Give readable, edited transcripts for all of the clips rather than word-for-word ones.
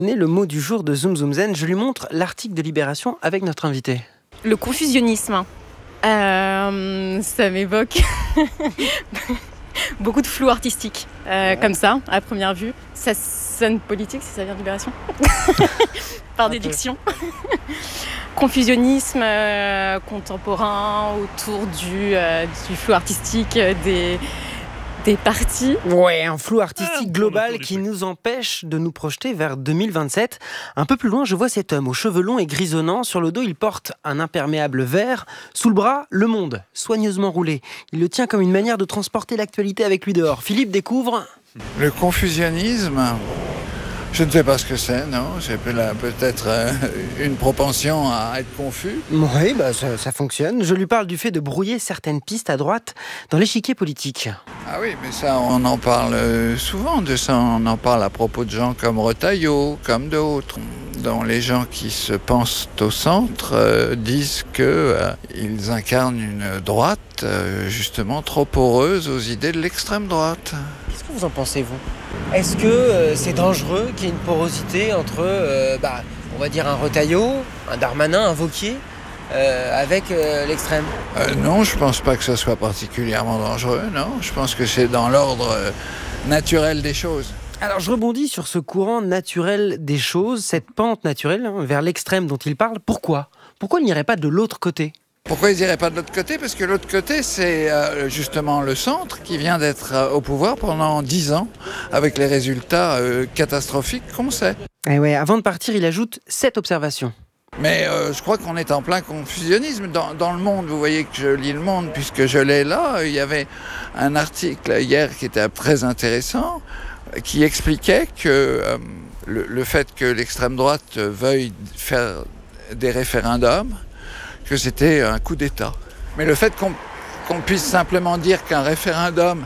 Le mot du jour de Zoom Zoom Zen, je lui montre l'article de Libération avec notre invité. Le confusionnisme. Ça m'évoque beaucoup de flou artistique, comme ça, à première vue. Ça sonne politique si ça vient de Libération, par déduction. Confusionnisme contemporain autour du flou artistique des partis. Ouais, un flou artistique global qui nous empêche de nous projeter vers 2027. Un peu plus loin, je vois cet homme aux cheveux longs et grisonnants. Sur le dos, il porte un imperméable vert. Sous le bras, Le Monde, soigneusement roulé. Il le tient comme une manière de transporter l'actualité avec lui dehors. Philippe découvre... Le confusionnisme, je ne sais pas ce que c'est, non ? J'ai peut-être une propension à être confus. Oui, ça fonctionne. Je lui parle du fait de brouiller certaines pistes à droite dans l'échiquier politique. Ah oui, mais ça, on en parle souvent de ça. On en parle à propos de gens comme Retailleau, comme d'autres, dont les gens qui se pensent au centre disent qu'ils incarnent une droite justement trop poreuse aux idées de l'extrême droite. Qu'est-ce que vous en pensez, vous ? Est-ce que c'est dangereux qu'il y ait une porosité entre, on va dire, un Retailleau, un Darmanin, un Wauquiez avec l'extrême ? Non, je ne pense pas que ce soit particulièrement dangereux, non. Je pense que c'est dans l'ordre naturel des choses. Alors je rebondis sur ce courant naturel des choses, cette pente naturelle vers l'extrême dont il parle. Pourquoi il n'irait pas de l'autre côté ? Pourquoi ils n'iraient pas de l'autre côté ? Parce que l'autre côté, c'est justement le centre qui vient d'être au pouvoir pendant 10 ans, avec les résultats catastrophiques qu'on sait. Et ouais, avant de partir, il ajoute 7 observations. Mais je crois qu'on est en plein confusionnisme dans le Monde. Vous voyez que je lis le Monde puisque je l'ai là. Il y avait un article hier qui était très intéressant, qui expliquait que le fait que l'extrême droite veuille faire des référendums, que c'était un coup d'État. Mais le fait qu'on puisse simplement dire qu'un référendum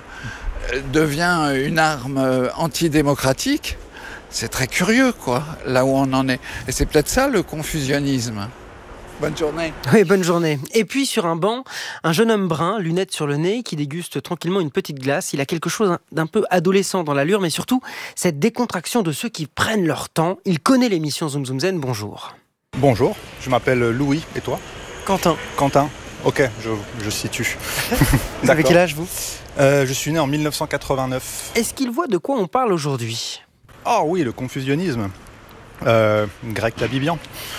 devient une arme antidémocratique, c'est très curieux, quoi, là où on en est. Et c'est peut-être ça, le confusionnisme. Bonne journée. Oui, bonne journée. Et puis, sur un banc, un jeune homme brun, lunettes sur le nez, qui déguste tranquillement une petite glace. Il a quelque chose d'un peu adolescent dans l'allure, mais surtout, cette décontraction de ceux qui prennent leur temps. Il connaît l'émission Zoom Zoom Zen. Bonjour. Bonjour, je m'appelle Louis, et toi ? Quentin, ok, je situe. Vous avez quel âge, vous ? Je suis né en 1989. Est-ce qu'il voit de quoi on parle aujourd'hui ? Ah oui, le confusionnisme. Greg Tabibian.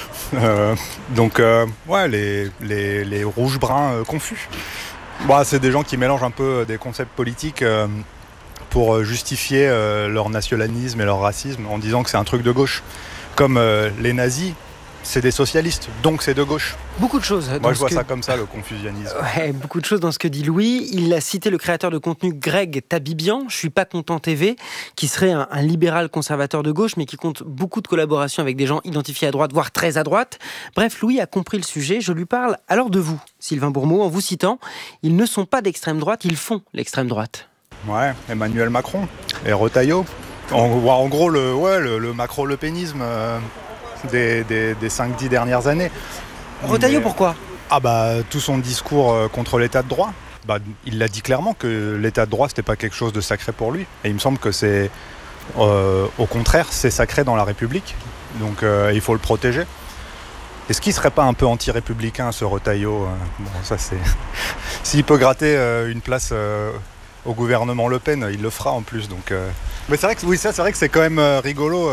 Les rouges-bruns confus. C'est des gens qui mélangent un peu des concepts politiques pour justifier leur nationalisme et leur racisme en disant que c'est un truc de gauche. Comme les nazis, c'est des socialistes, donc c'est de gauche. Beaucoup de choses. Moi, je vois ça comme ça, le confusionnisme. Ouais, beaucoup de choses dans ce que dit Louis. Il a cité le créateur de contenu Greg Tabibian, Je suis pas content TV, qui serait un libéral conservateur de gauche, mais qui compte beaucoup de collaborations avec des gens identifiés à droite, voire très à droite. Bref, Louis a compris le sujet. Je lui parle alors de vous, Sylvain Bourmeau, en vous citant. Ils ne sont pas d'extrême droite, ils font l'extrême droite. Ouais, Emmanuel Macron et Retailleau. En gros, le macro-lepénisme des 5-10 dernières années. Retailleau, pourquoi ? Tout son discours contre l'état de droit. Il l'a dit clairement que l'état de droit, c'était pas quelque chose de sacré pour lui. Et il me semble que c'est, au contraire, c'est sacré dans la République. Donc il faut le protéger. Est-ce qu'il serait pas un peu anti-républicain, ce Retailleau ? Ça c'est... S'il peut gratter une place au gouvernement Le Pen, il le fera en plus. Donc, Mais c'est vrai que c'est quand même rigolo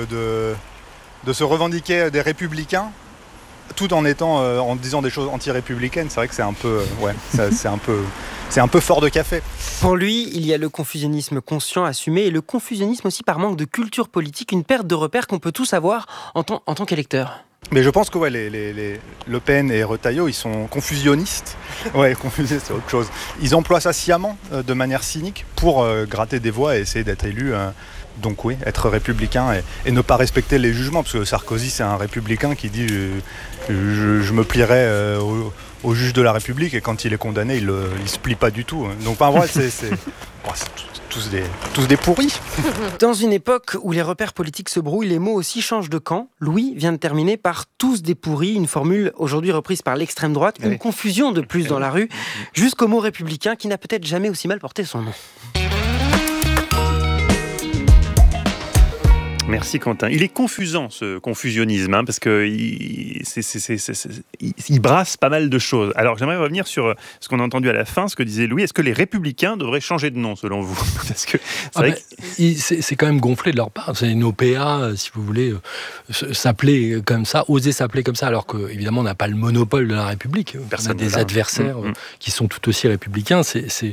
de se revendiquer des républicains tout en en disant des choses anti-républicaines. C'est vrai que c'est un peu c'est un peu fort de café. Pour lui, il y a le confusionnisme conscient, assumé, et le confusionnisme aussi par manque de culture politique, une perte de repères qu'on peut tous avoir en tant qu'électeur. Mais je pense que les Le Pen et Retailleau, ils sont confusionnistes. Ouais, confusionnistes, c'est autre chose. Ils emploient ça sciemment, de manière cynique, pour gratter des voix et essayer d'être élus. Donc oui, être républicain et ne pas respecter les jugements, parce que Sarkozy, c'est un républicain qui dit je me plierai au juge de la République, et quand il est condamné, il se plie pas du tout. Donc c'est tous des pourris. Dans une époque où les repères politiques se brouillent, les mots aussi changent de camp. Louis vient de terminer par tous des pourris, une formule aujourd'hui reprise par l'extrême droite, une confusion de plus dans la rue, jusqu'au mot républicain qui n'a peut-être jamais aussi mal porté son nom. Merci Quentin. Il est confusant ce confusionnisme, parce qu'il brasse pas mal de choses. Alors j'aimerais revenir sur ce qu'on a entendu à la fin, ce que disait Louis. Est-ce que les Républicains devraient changer de nom selon vous? Parce que c'est quand même gonflé de leur part. C'est une OPA, si vous voulez, s'appeler comme ça, oser s'appeler comme ça, alors qu'évidemment on n'a pas le monopole de la République. On a des adversaires qui sont tout aussi républicains.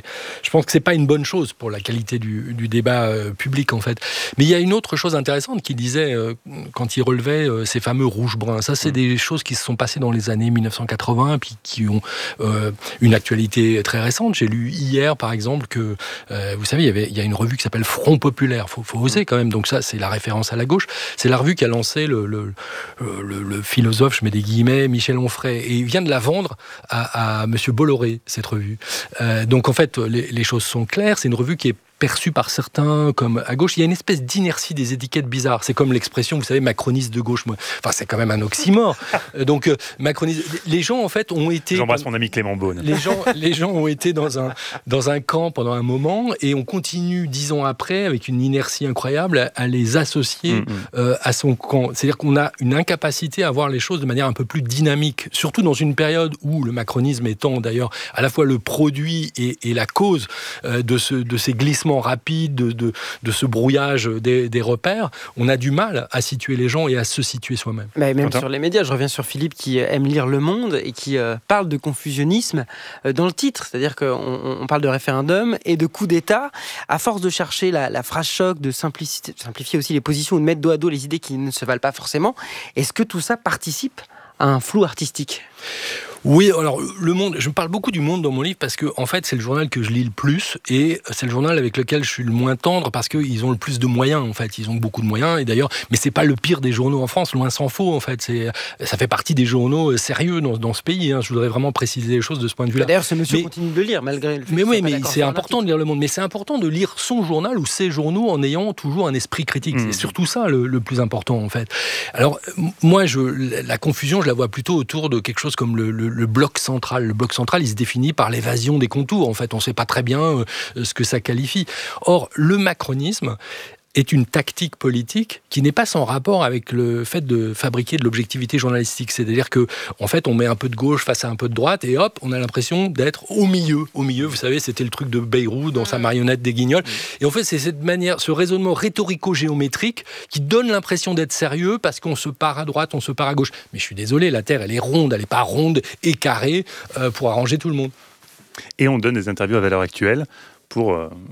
Je pense que c'est pas une bonne chose pour la qualité du débat public en fait. Mais il y a une autre chose intéressante qu'il disait quand il relevait ces fameux rouges-bruns. Ça, c'est des choses qui se sont passées dans les années 1980 puis qui ont une actualité très récente. J'ai lu hier, par exemple, que vous savez, il y a une revue qui s'appelle Front Populaire. Faut oser quand même. Donc ça, c'est la référence à la gauche. C'est la revue qui a lancé le philosophe, je mets des guillemets, Michel Onfray, et il vient de la vendre à Monsieur Bolloré, cette revue. Donc en fait, les choses sont claires. C'est une revue qui est perçu par certains comme à gauche. Il y a une espèce d'inertie des étiquettes bizarres. C'est comme l'expression, vous savez, macroniste de gauche. Enfin, c'est quand même un oxymore. Donc, macroniste... Les gens, en fait, ont été... J'embrasse mon ami Clément Beaune. Les gens ont été dans un camp pendant un moment et on continue, 10 ans après, avec une inertie incroyable, à les associer à son camp. C'est-à-dire qu'on a une incapacité à voir les choses de manière un peu plus dynamique, surtout dans une période où le macronisme étant d'ailleurs à la fois le produit et la cause de ces glissements rapide de ce brouillage des repères, on a du mal à situer les gens et à se situer soi-même. Mais même sur les médias, je reviens sur Philippe qui aime lire Le Monde et qui parle de confusionnisme dans le titre, c'est-à-dire qu'on parle de référendum et de coup d'État, à force de chercher la phrase choc, de simplifier aussi les positions ou de mettre dos à dos les idées qui ne se valent pas forcément. Est-ce que tout ça participe à un flou artistique ? Oui, alors Le Monde, je parle beaucoup du Monde dans mon livre parce que en fait c'est le journal que je lis le plus et c'est le journal avec lequel je suis le moins tendre parce qu'ils ont le plus de moyens en fait, ils ont beaucoup de moyens et d'ailleurs, mais c'est pas le pire des journaux en France, loin s'en faut en fait, ça fait partie des journaux sérieux dans ce pays, hein. Je voudrais vraiment préciser les choses de ce point de vue-là. D'ailleurs ce monsieur continue de le lire malgré le fait mais c'est important de lire Le Monde, mais c'est important de lire son journal ou ses journaux en ayant toujours un esprit critique, c'est surtout ça le plus important en fait. Alors moi la confusion je la vois plutôt autour de quelque chose comme le bloc central. Le bloc central, il se définit par l'évasion des contours. En fait, on ne sait pas très bien ce que ça qualifie. Or, le macronisme est une tactique politique qui n'est pas sans rapport avec le fait de fabriquer de l'objectivité journalistique. C'est-à-dire que, en fait, on met un peu de gauche face à un peu de droite et hop, on a l'impression d'être au milieu. Au milieu, vous savez, c'était le truc de Bayrou dans sa marionnette des Guignols. Et en fait, c'est cette manière, ce raisonnement rhétorico-géométrique qui donne l'impression d'être sérieux parce qu'on se part à droite, on se part à gauche. Mais je suis désolé, la Terre, elle est ronde, elle n'est pas ronde et carrée pour arranger tout le monde. Et on donne des interviews à valeur actuelle pour...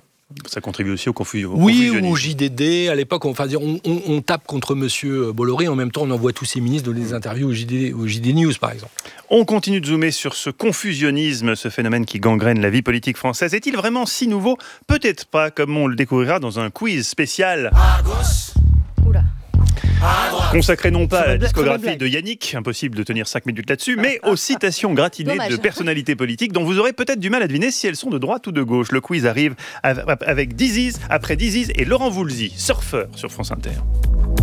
Ça contribue aussi au confusionnisme. Oui, ou au JDD. À l'époque, on tape contre Monsieur Bolloré. En même temps, on envoie tous ses ministres donner des interviews au JD News, par exemple. On continue de zoomer sur ce confusionnisme, ce phénomène qui gangrène la vie politique française. Est-il vraiment si nouveau ? Peut-être pas, comme on le découvrira dans un quiz spécial. À gauche. Oula. Consacré non pas à la discographie de Yannick, impossible de tenir 5 minutes là-dessus, mais aux citations gratinées de personnalités politiques dont vous aurez peut-être du mal à deviner si elles sont de droite ou de gauche. Le quiz arrive avec Diziz, après Diziz et Laurent Voulzy, surfeur sur France Inter.